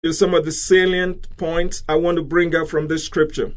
Some of the salient points I want to bring up from this scripture.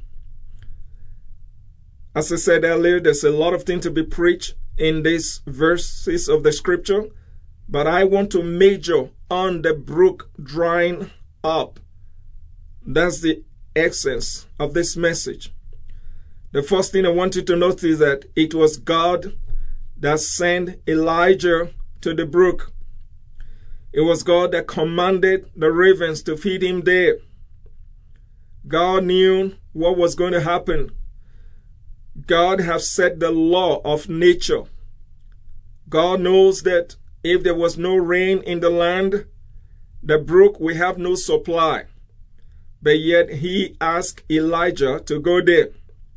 As I said earlier, there's a lot of things to be preached in these verses of the scripture, but I want to major on the brook drying up. That's the essence of this message. The first thing I want you to notice is that it was God that sent Elijah to the brook. It was God that commanded the ravens to feed him there. God knew what was going to happen. God has set the law of nature. God knows that if there was no rain in the land, the brook will have no supply. But yet he asked Elijah to go there.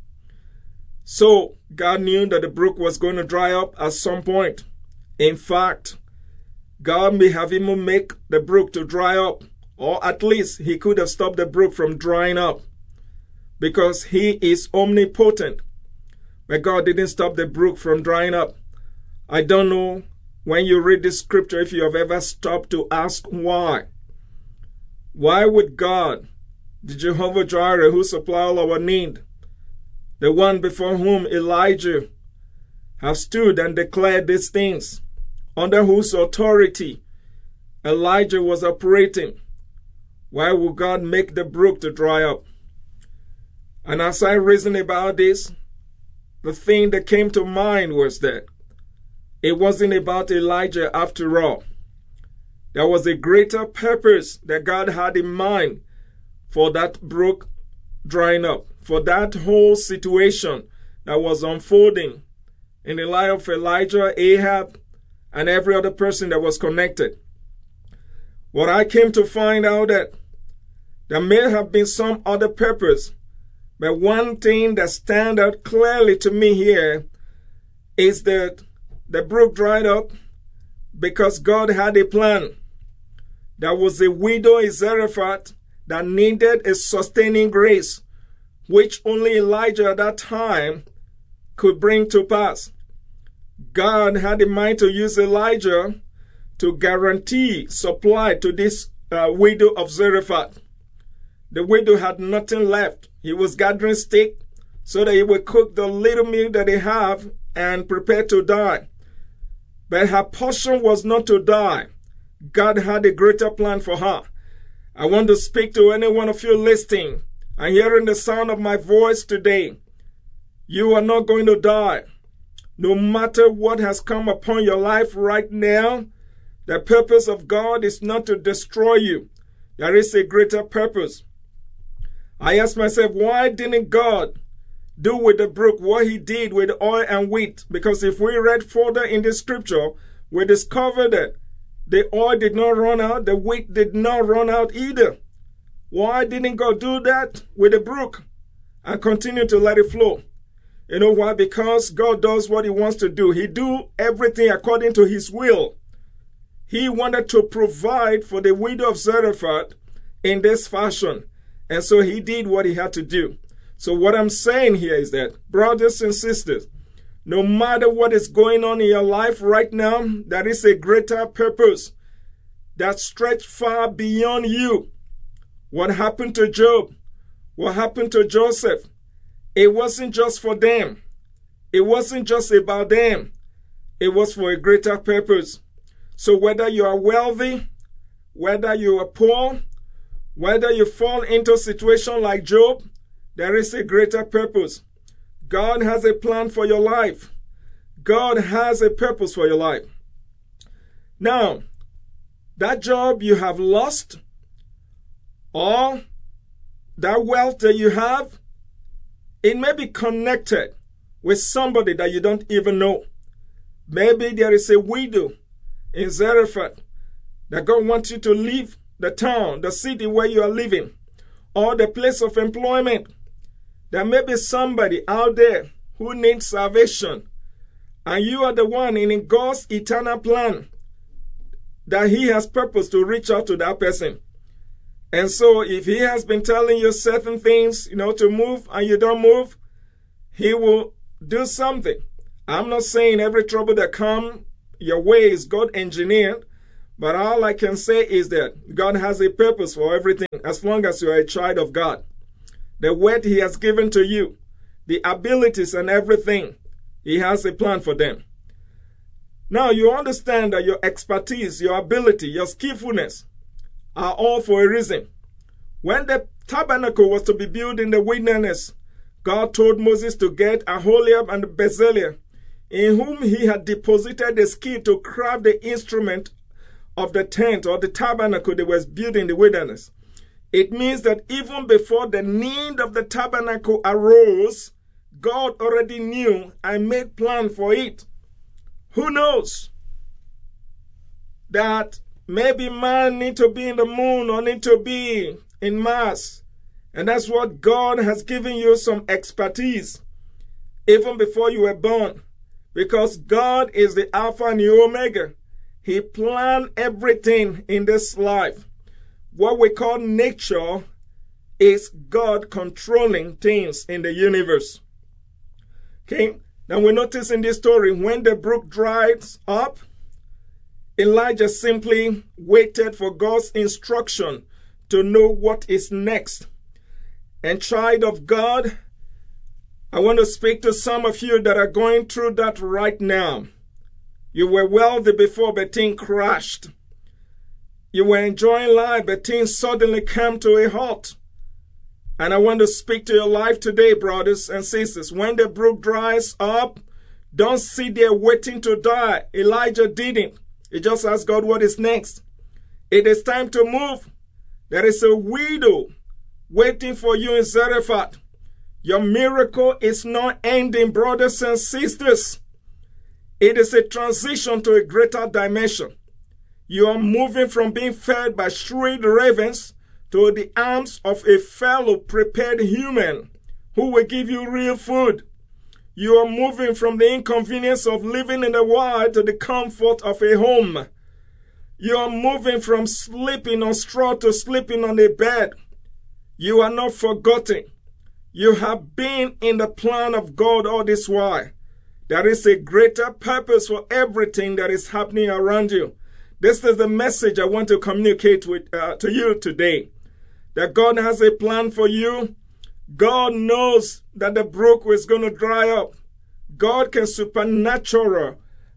So God knew that the brook was going to dry up at some point. In fact, God may have even make the brook to dry up, or at least he could have stopped the brook from drying up, because he is omnipotent. But God didn't stop the brook from drying up. I don't know when you read this scripture if you have ever stopped to ask why. Why would God, the Jehovah Jireh, who supply all our need, the one before whom Elijah have stood and declared these things, under whose authority Elijah was operating, why would God make the brook to dry up? And as I reasoned about this, the thing that came to mind was that it wasn't about Elijah after all. There was a greater purpose that God had in mind for that brook drying up, for that whole situation that was unfolding in the life of Elijah, Ahab, and every other person that was connected. What I came to find out that there may have been some other purpose, but one thing that stands out clearly to me here is that the brook dried up because God had a plan. There was a widow in Zarephath that needed a sustaining grace, which only Elijah at that time could bring to pass. God had in mind to use Elijah to guarantee supply to this widow of Zarephath. The widow had nothing left. He was gathering stick so that he would cook the little meal that they have and prepare to die. But her portion was not to die. God had a greater plan for her. I want to speak to any one of you listening and hearing the sound of my voice today. You are not going to die. No matter what has come upon your life right now, the purpose of God is not to destroy you. There is a greater purpose. I ask myself, why didn't God do with the brook what he did with oil and wheat? Because if we read further in the scripture, we discover that the oil did not run out, the wheat did not run out either. Why didn't God do that with the brook and continue to let it flow? You know why? Because God does what he wants to do. He do everything according to his will. He wanted to provide for the widow of Zarephath in this fashion. And so he did what he had to do. So what I'm saying here is that, brothers and sisters, no matter what is going on in your life right now, there is a greater purpose that stretches far beyond you. What happened to Job? What happened to Joseph? It wasn't just for them. It wasn't just about them. It was for a greater purpose. So whether you are wealthy, whether you are poor, whether you fall into a situation like Job, there is a greater purpose. God has a plan for your life. God has a purpose for your life. Now, that job you have lost, or that wealth that you have, it may be connected with somebody that you don't even know. Maybe there is a widow in Zarephath that God wants you to leave the town, the city where you are living, or the place of employment. There may be somebody out there who needs salvation, and you are the one in God's eternal plan that he has purpose to reach out to that person. And so if he has been telling you certain things, to move and you don't move, he will do something. I'm not saying every trouble that comes your way is God engineered, But all I can say is that God has a purpose for everything as long as you are a child of God. The word He has given to you, the abilities and everything, He has a plan for them. Now you understand that your expertise, your ability, your skillfulness are all for a reason. When the tabernacle was to be built in the wilderness, God told Moses to get Aholiab and Bezalel, in whom He had deposited the skill to craft the instrument of the tent or the tabernacle that was built in the wilderness. It means that even before the need of the tabernacle arose, God already knew and made plan for it. Who knows that maybe man need to be in the moon or need to be in Mars, and that's what God has given you some expertise even before you were born, because God is the Alpha and the Omega. He planned everything in this life. What we call nature is God controlling things in the universe. Okay, now we notice in this story, when the brook dried up, Elijah simply waited for God's instruction to know what is next. And child of God, I want to speak to some of you that are going through that right now. You were wealthy before, but things crashed. You were enjoying life, but things suddenly came to a halt. And I want to speak to your life today, brothers and sisters. When the brook dries up, don't sit there waiting to die. Elijah didn't. He just asked God what is next. It is time to move. There is a widow waiting for you in Zarephath. Your miracle is not ending, brothers and sisters. It is a transition to a greater dimension. You are moving from being fed by shrewd ravens to the arms of a fellow prepared human who will give you real food. You are moving from the inconvenience of living in the wild to the comfort of a home. You are moving from sleeping on straw to sleeping on a bed. You are not forgotten. You have been in the plan of God all this while. There is a greater purpose for everything that is happening around you. This is the message I want to communicate to you today. That God has a plan for you. God knows that the brook is going to dry up. God can supernaturally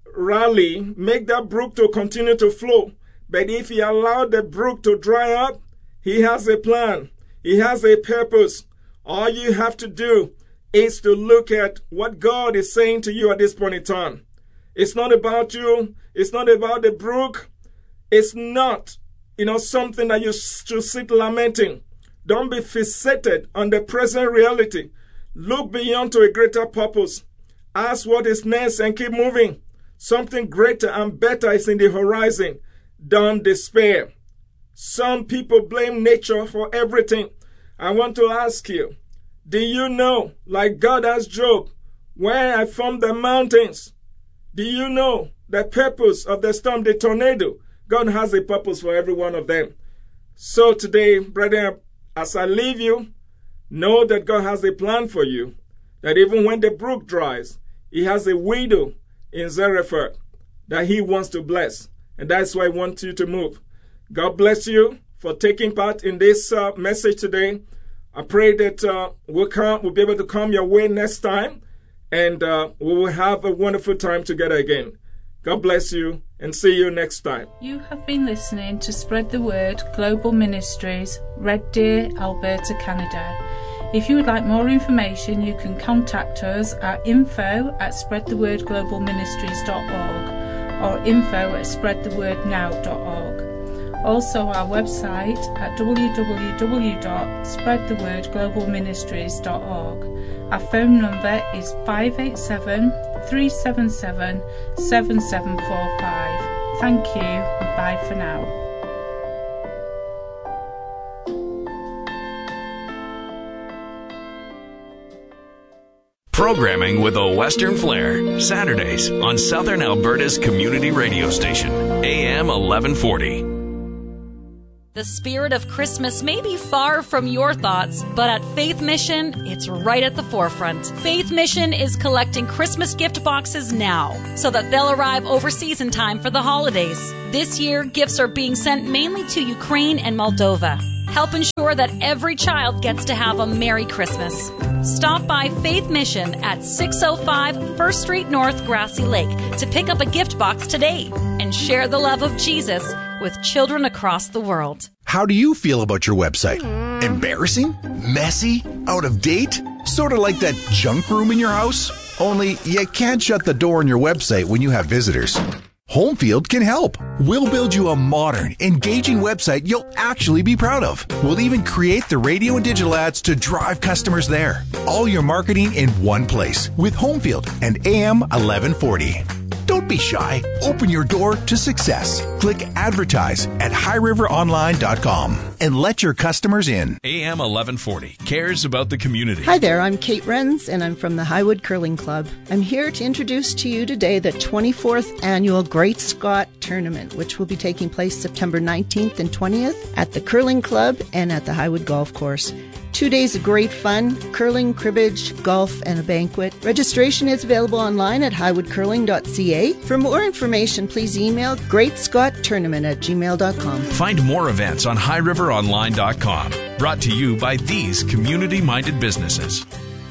make that brook to continue to flow. But if He allowed the brook to dry up, He has a plan. He has a purpose. All you have to do is to look at what God is saying to you at this point in time. It's not about you. It's not about the brook. It's not, something that you should sit lamenting. Don't be fixated on the present reality. Look beyond to a greater purpose. Ask what is next and keep moving. Something greater and better is in the horizon. Don't despair. Some people blame nature for everything. I want to ask you, do you know, like God asked Job, where I formed the mountains? Do you know the purpose of the storm, the tornado? God has a purpose for every one of them. So today, brethren, as I leave you, know that God has a plan for you, that even when the brook dries, He has a widow in Zarephath that He wants to bless. And that's why I want you to move. God bless you for taking part in this message today. I pray that we'll be able to come your way next time, and we will have a wonderful time together again. God bless you, and see you next time. You have been listening to Spread the Word Global Ministries, Red Deer, Alberta, Canada. If you would like more information, you can contact us at info@spreadthewordglobalministries.org or info@spreadthewordnow.org. Also our website at www.spreadthewordglobalministries.org. Our phone number is 587-377-7745. Thank you and bye for now. Programming with a Western flair, Saturdays on Southern Alberta's community radio station, AM 1140. The spirit of Christmas may be far from your thoughts, but at Faith Mission, it's right at the forefront. Faith Mission is collecting Christmas gift boxes now, so that they'll arrive overseas in time for the holidays. This year, gifts are being sent mainly to Ukraine and Moldova. Help ensure that every child gets to have a Merry Christmas. Stop by Faith Mission at 605 1st Street North, Grassy Lake to pick up a gift box today and share the love of Jesus with children across the world. How do you feel about your website? Embarrassing? Messy? Out of date? Sort of like that junk room in your house? Only you can't shut the door on your website when you have visitors. Homefield can help. We'll build you a modern, engaging website you'll actually be proud of. We'll even create the radio and digital ads to drive customers there. All your marketing in one place with Homefield and AM 1140. Don't be shy. Open your door to success. Click advertise at highriveronline.com and let your customers in. AM 1140 cares about the community. Hi there, I'm Kate Renz and I'm from the Highwood Curling Club. I'm here to introduce to you today the 24th annual Great Scott Tournament, which will be taking place September 19th and 20th at the Curling Club and at the Highwood Golf Course. 2 days of great fun, curling, cribbage, golf, and a banquet. Registration is available online at highwoodcurling.ca. For more information, please email greatscotttournament@gmail.com. Find more events on highriveronline.com. Brought to you by these community-minded businesses.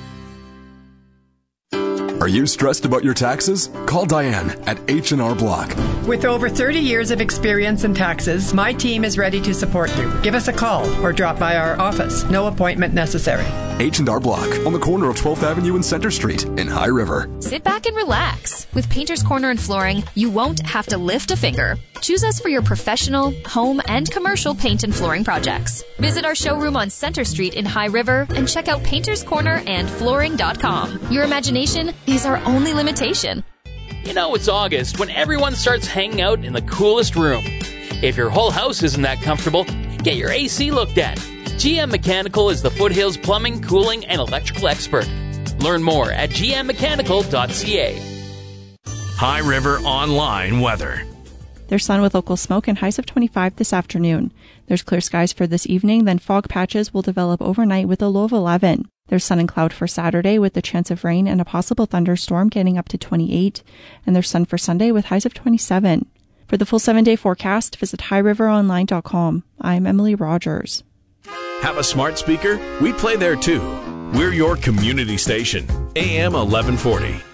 Are you stressed about your taxes? Call Diane at H&R Block. With over 30 years of experience in taxes, my team is ready to support you. Give us a call or drop by our office. No appointment necessary. H&R Block on the corner of 12th Avenue and Center Street in High River. Sit back and relax. With Painter's Corner and Flooring, you won't have to lift a finger. Choose us for your professional, home, and commercial paint and flooring projects. Visit our showroom on Center Street in High River and check out Painter's Corner and Flooring.com. Your imagination is our only limitation. You know it's August when everyone starts hanging out in the coolest room. If your whole house isn't that comfortable, get your AC looked at. GM Mechanical is the Foothills plumbing, cooling, and electrical expert. Learn more at gmmechanical.ca. High River Online weather. There's sun with local smoke and highs of 25 this afternoon. There's clear skies for this evening, then fog patches will develop overnight with a low of 11. There's sun and cloud for Saturday with the chance of rain and a possible thunderstorm getting up to 28. And there's sun for Sunday with highs of 27. For the full 7-day forecast, visit highriveronline.com. I'm Emily Rogers. Have a smart speaker? We play there too. We're your community station, AM 1140.